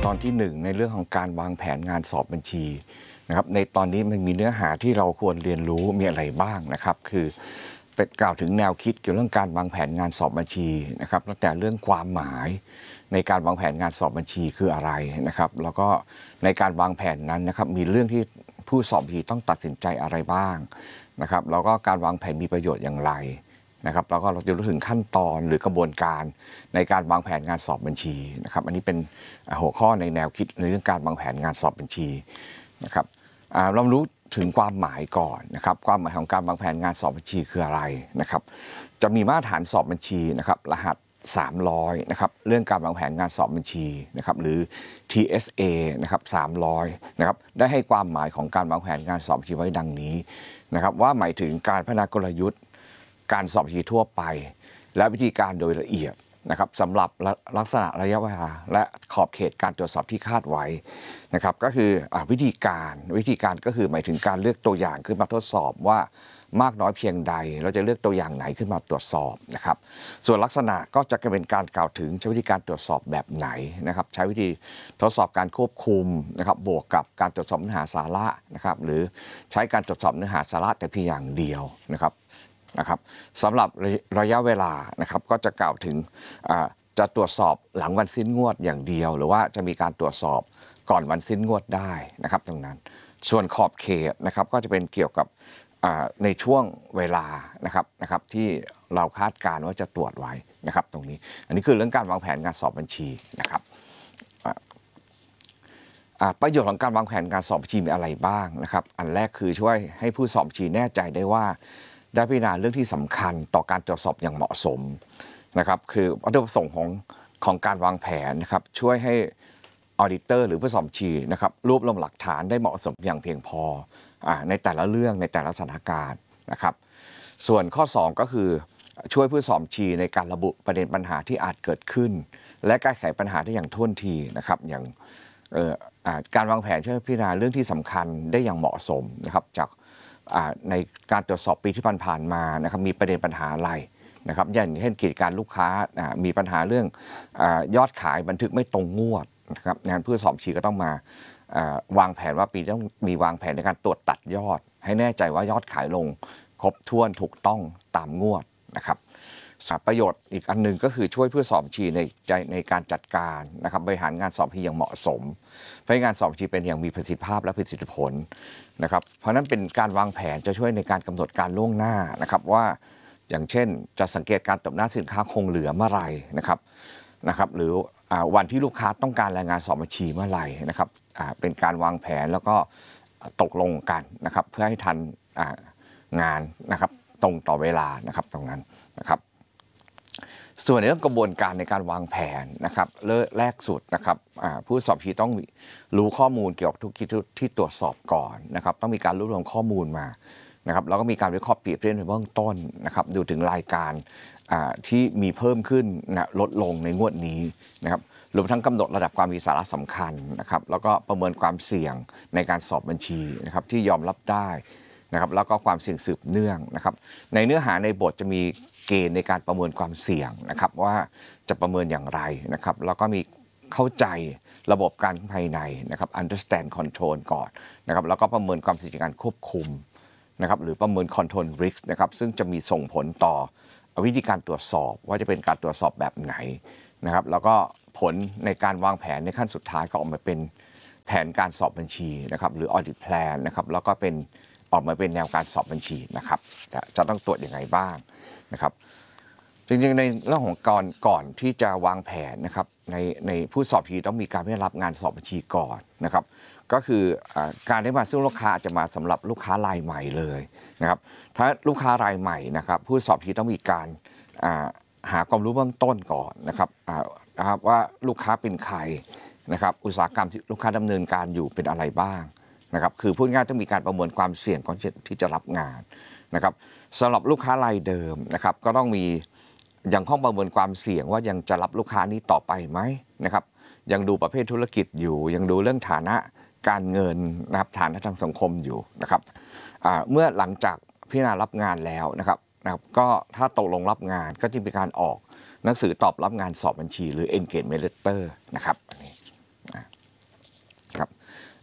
ตอนที่1ในเรื่องของการวางแผนงานสอบบัญชีนะครับในตอนนี้มันมีเนื้อหาที่เราควรเรียนรู้มีอะไรบ้างนะครับคือเป็นกล่าวถึงแนวคิดเกี่ยวกับเรื่องการวางแผนงานสอบบัญชีนะครับตั้งแต่เรื่องความหมายในการวางแผนงานสอบบัญชีคืออะไรนะครับแล้วก็ในการวางแผนนั้นนะครับมีเรื่องที่ผู้สอบบัญชีต้องตัดสินใจอะไรบ้างนะครับแล้วก็การวางแผนมีประโยชน์อย่างไรนะครับแล้วก็เราจะรู้ถึงขั้นตอนหรือกระบวนการในการวางแผนงานสอบบัญชีนะครับอันนี้เป็นหัวข้อในแนวคิดในเรื่องการวางแผนงานสอบบัญชีนะครับเรารู้ถึงความหมายก่อนนะครับความหมายของการวางแผนงานสอบบัญชีคืออะไรนะครับจะมีมาตรฐานสอบบัญชีนะครับรหัส300นะครับเรื่องการวางแผนงานสอบบัญชีนะครับหรือ TSA นะครับ300นะครับได้ให้ความหมายของการวางแผนงานสอบบัญชีไว้ดังนี้นะครับว่าหมายถึงการพัฒนากลยุทธ์การสอบบัญชีทั่วไปและวิธีการโดยละเอียดนะครับสำหรับลักษณะระยะเวลาและขอบเขตการตรวจสอบที่คาดไว้นะครับก็คือวิธีการก็คือหมายถึงการเลือกตัวอย่างขึ้นมาทดสอบว่ามากน้อยเพียงใดเราจะเลือกตัวอย่างไหนขึ้นมาตรวจสอบนะครับส่วนลักษณะก็จะเป็นการกล่าวถึงใช้วิธีการตรวจสอบแบบไหนนะครับใช้วิธีทดสอบการควบคุมนะครับบวกกับการตรวจสอบเนื้อหาสาระนะครับหรือใช้การตรวจสอบเนื้อหาสาระแต่เพียงอย่างเดียวนะครับสำหรับระยะเวลานะครับก็จะกล่าวถึงจะตรวจสอบหลังวันสิ้นงวดอย่างเดียวหรือว่าจะมีการตรวจสอบก่อนวันสิ้นงวดได้นะครับตรงนั้นส่วนขอบเขตนะครับก็จะเป็นเกี่ยวกับในช่วงเวลานะครับที่เราคาดการณ์ว่าจะตรวจไว้นะครับตรงนี้อันนี้คือเรื่องการวางแผนงานสอบบัญชีนะครับประโยชน์ของการวางแผนการสอบบัญชีมีอะไรบ้างนะครับอันแรกคือช่วยให้ผู้สอบบัญชีแน่ใจได้ว่าได้พิจารณาเรื่องที่สำคัญต่อการตรวจสอบอย่างเหมาะสมนะครับคือวัตถุประสงค์ของการวางแผนนะครับช่วยให้ออดิเตอร์หรือผู้สอบบัญชีนะครับรวบรวมหลักฐานได้เหมาะสมอย่างเพียงพอในแต่ละเรื่องในแต่ละสถานการณ์นะครับส่วนข้อ2ก็คือช่วยผู้สอบบัญชีในการระบุประเด็นปัญหาที่อาจเกิดขึ้นและแก้ไขปัญหาได้อย่างท่วงทีนะครับอย่างการวางแผนช่วยพิจารณาเรื่องที่สำคัญได้อย่างเหมาะสมนะครับจากในการตรวจสอบปีที่ผ่านมานะครับมีประเด็นปัญหาอะไรนะครับอย่างเช่นกิจการลูกค้ามีปัญหาเรื่องยอดขายบันทึกไม่ตรงงวดนะครับงานผู้สอบบัญชีก็ต้องมาวางแผนว่าปีต้องมีวางแผนในการตรวจตัดยอดให้แน่ใจว่ายอดขายลงครบถ้วนถูกต้องตามงวดนะครับประโยชน์อีกอันหนึ่งก็คือช่วยผู้สอบบัญชีในการจัดการนะครับบริหารงานสอบบัญชีอย่างเหมาะสมเพื่อให้งานสอบบัญชีเป็นอย่างมีประสิทธิภาพและประสิทธิผลนะครับเพราะนั้นเป็นการวางแผนจะช่วยในการกำหนดการล่วงหน้านะครับว่าอย่างเช่นจะสังเกตการตบหน้าสินค้าคงเหลือเมื่อไหร่นะครับหรือวันที่ลูกค้าต้องการรายงานสอบบัญชีเมื่อไหร่นะครับเป็นการวางแผนแล้วก็ตกลงกันนะครับเพื่อให้ทันงานนะครับตรงต่อเวลานะครับตรงนั้นนะครับส่วนในเรื่องกระบวนการในการวางแผนนะครับแรกสุดนะครับผู้สอบบัญชีต้องรู้ข้อมูลเกี่ยวกับทุกที่ตรวจสอบก่อนนะครับต้องมีการรวบรวมข้อมูลมานะครับแล้วก็มีการวิเคราะห์เปรียบเทียบในเบื้องต้นนะครับดูถึงรายการที่มีเพิ่มขึ้นลดลงในงวดนี้นะครับรวมทั้งกำหนดระดับความมีสาระสำคัญนะครับแล้วก็ประเมินความเสี่ยงในการสอบบัญชีนะครับที่ยอมรับได้นะครับแล้วก็ความเสี่ยงสืบเนื่องนะครับในเนื้อหาในบทจะมีเกณฑ์ในการประเมินความเสี่ยงนะครับว่าจะประเมินอย่างไรนะครับแล้วก็มีเข้าใจระบบการภายในนะครับ understand control ก่อนนะครับแล้วก็ประเมินความเสี่ยงในการควบคุมนะครับหรือประเมิน control risk นะครับซึ่งจะมีส่งผลต่อวิธีการตรวจสอบว่าจะเป็นการตรวจสอบแบบไหนนะครับแล้วก็ผลในการวางแผนในขั้นสุดท้ายก็ออกมาเป็นแผนการสอบบัญชีนะครับหรือ audit plan นะครับแล้วก็เป็นออกมาเป็นแนวการสอบบัญชีนะครับจะต้องตรวจยังไงบ้างนะครับจริงๆในเรื่องของก่อนที่จะวางแผนนะครับในผู้สอบบัญชีต้องมีการได้รับงานสอบบัญชีก่อนนะครับก็คือการได้มาซึ่งลูกค้าอาจจะมาสำหรับลูกค้ารายใหม่เลยนะครับถ้าลูกค้ารายใหม่นะครับผู้สอบบัญชีต้องมีการหาความรู้เบื้องต้นก่อนนะครับว่าลูกค้าเป็นใครนะครับอุตสาหกรรมที่ลูกค้าดำเนินการอยู่เป็นอะไรบ้างนะครับคือพูดง่ายต้องมีการประเมินความเสี่ยงก่อนที่จะรับงานนะครับสำหรับลูกค้ารายเดิมนะครับก็ต้องมียังต้องประเมินความเสี่ยงว่ายังจะรับลูกค้านี้ต่อไปไหมนะครับยังดูประเภทธุรกิจอยู่ยังดูเรื่องฐานะการเงินนะครับฐานะทางสังคมอยู่นะครับเมื่อหลังจากพิจารณารับงานแล้วนะครับก็ถ้าตกลงรับงานก็จะมีการออกหนังสือตอบรับงานสอบบัญชีหรือ engagement letter นะครับอันนี้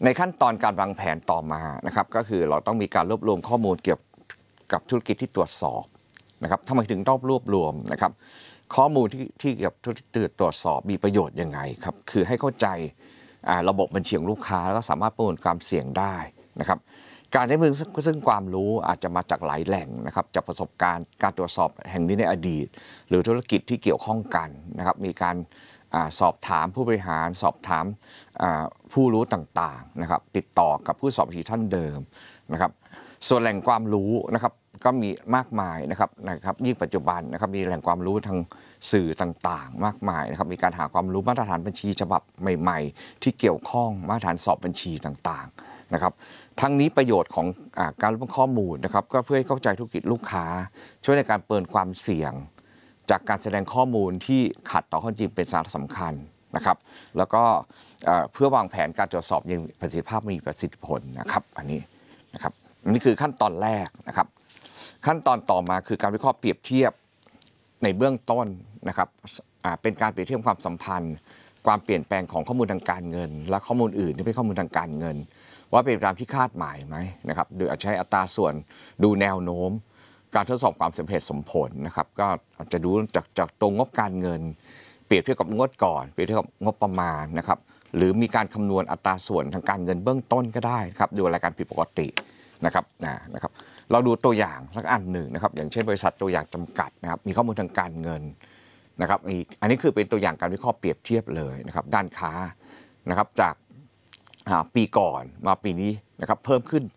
ในขั้นตอนการวางแผนต่อมานะครับก็คือเราต้องมีการรวบรวมข้อมูลเกี่ยวกับธุรกิจที่ตรวจสอบนะครับทำไมถึงต้องรวบรวมนะครับข้อมูลที่เกี่ยวกับธุรกิจตรวจสอบมีประโยชน์ยังไงครับคือให้เข้าใจระบบบัญชีของลูกค้าแล้วก็สามารถประเมินความเสี่ยงได้นะครับการใช้มือซึ่งความรู้อาจจะมาจากหลายแหล่งนะครับจากประสบการณ์การตรวจสอบแห่งนี้ในอดีตหรือธุรกิจที่เกี่ยวข้องกันนะครับมีการสอบถามผู้บริหารสอบถามผู้รู้ต่างๆนะครับติดต่อกับผู้สอบบัญชีท่านเดิมนะครับส่วนแหล่งความรู้นะครับก็มีมากมายนะครับยิ่งปัจจุบันนะครับมีแหล่งความรู้ทางสื่อต่างๆมากมายนะครับมีการหาความรู้มาตรฐานบัญชีฉบับใหม่ๆที่เกี่ยวข้องมาตรฐานสอบบัญชีต่างๆนะครับทั้งนี้ประโยชน์ของการรวบรวมข้อมูลนะครับก็เพื่อให้เข้าใจธุรกิจลูกค้าช่วยในการประเมินความเสี่ยงจากการแสดงข้อมูลที่ขัดต่อข้อจริงเป็นสาระสำคัญนะครับแล้วก็เพื่อวางแผนการตรวจสอบอย่างประสิทธิภาพมีประสิทธิผลนะครับอันนี้คือขั้นตอนแรกนะครับขั้นตอนต่อมาคือการวิเคราะห์เปรียบเทียบในเบื้องต้นนะครับเป็นการเปรียบเทียบความสัมพันธ์ความเปลี่ยนแปลงของข้อมูลทางการเงินและข้อมูลอื่นที่เป็นข้อมูลทางการเงินว่าเป็นตามที่คาดหมายไหมนะครับโดยอาจใช้อัตราส่วนดูแนวโน้มการทดสอบความสมเหตุสมผลนะครับก็อาจจะดูจากตรงงบการเงินเปรียบเทียบกับงวดก่อนเปรียบเทียบกับงบประมาณนะครับหรือมีการคำนวณอัตราส่วนทางการเงินเบื้องต้นก็ได้ครับดูรายการผิดปกตินะครับเราดูตัวอย่างสักอันหนึ่งนะครับอย่างเช่นบริษัทตัวอย่างจำกัดนะครับมีข้อมูลทางการเงินนะครับอันนี้คือเป็นตัวอย่างการวิเคราะห์เปรียบเทียบเลยนะครับด้านค้านะครับจากปีก่อนมาปีนี้นะครับเพิ่มขึ้น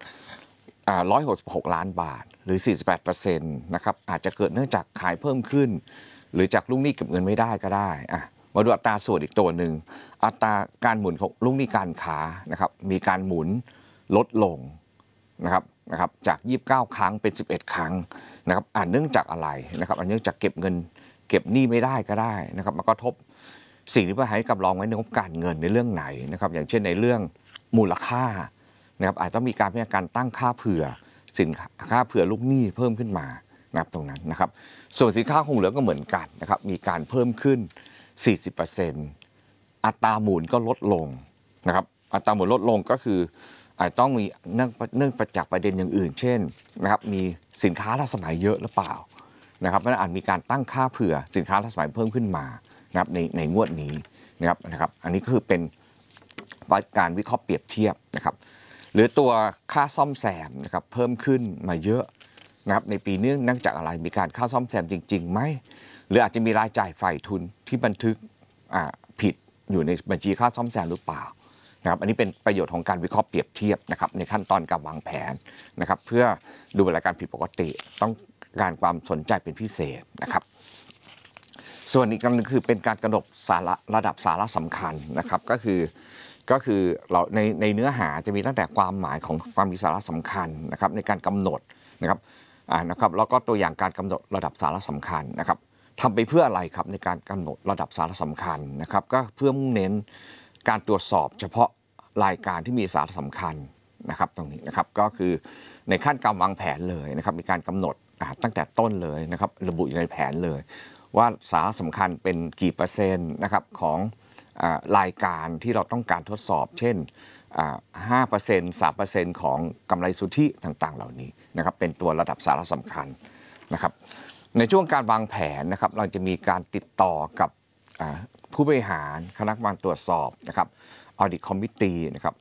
166 ล้านบาทหรือ 48% นะครับอาจจะเกิดเนื่องจากขายเพิ่มขึ้นหรือจากลูกหนี้เก็บเงินไม่ได้ก็ได้มาดูอัตราส่วนอีกตัวหนึ่งอัตราการหมุนของลูกหนี้การค้านะครับมีการหมุนลดลงนะครับจาก29 ครั้งเป็น11 ครั้งนะครับเนื่องจากอะไรนะครับเนื่องจากเก็บหนี้ไม่ได้ก็ได้นะครับมันก็ทบสิ่งที่ผู้ให้กับรองไว้ในงบการเงินในเรื่องไหนนะครับอย่างเช่นในเรื่องมูลค่านะครับอาจจะมีการพิจารณาการตั้งค่าเผื่อสินค้าเผื่อลูกหนี้เพิ่มขึ้นมานะครับตรงนั้นนะครับส่วนสินค้าคงเหลือก็เหมือนกันนะครับมีการเพิ่มขึ้น 40% อัตราหมุนก็ลดลงนะครับอัตราหมุนลดลงก็คืออาจต้องมีเนื่องจากประเด็นอย่างอื่นเช่นนะครับมีสินค้าล้าสมัยเยอะหรือเปล่านะครับเพราะฉะนั้นอาจมีการตั้งค่าเผื่อสินค้าล้าสมัยเพิ่มขึ้นมานะครับในงวดนี้นะครับอันนี้ก็คือเป็นการวิเคราะห์เปรียบเทียบนะครับหรือตัวค่าซ่อมแซมนะครับเพิ่มขึ้นมาเยอะนะครับในปีนี้เนื่องจากอะไรมีการค่าซ่อมแซมจริงๆไหมหรืออาจจะมีรายจ่ายฝ่ายทุนที่บันทึกผิดอยู่ในบัญชีค่าซ่อมแซมหรือเปล่านะครับอันนี้เป็นประโยชน์ของการวิเคราะห์เปรียบเทียบนะครับในขั้นตอนการวางแผนนะครับเพื่อดูรายการผิดปกติต้องการความสนใจเป็นพิเศษนะครับส่วนอีกอันนึงคือเป็นการกำหนดระดับสาระสำคัญนะครับก็คือเราในเนื้อหาจะมีตั้งแต่ความหมายของความมีสาระสำคัญนะครับในการกำหนดนะครับแล้วก็ตัวอย่างการกำหนดระดับสาระสำคัญนะครับทำไปเพื่ออะไรครับในการกำหนดระดับสาระสำคัญนะครับก็เพื่อมุ่งเน้นการตรวจสอบเฉพาะรายการที่มีสาระสำคัญนะครับตรงนี้นะครับก็คือในขั้นการวางแผนเลยนะครับมีการกำหนดตั้งแต่ต้นเลยนะครับระบุอยู่ในแผนเลยว่าสาระสำคัญเป็นกี่เปอร์เซ็นต์นะครับของรายการที่เราต้องการทดสอบเช่น5% 3% ของกำไรสุทธิต่างๆเหล่านี้นะครับเป็นตัวระดับสาระสำคัญนะครับในช่วงการวางแผนนะครับเราจะมีการติดต่อกับผู้บริหารคณะกรรมการตรวจสอบนะครับ Audit Committee นะครับ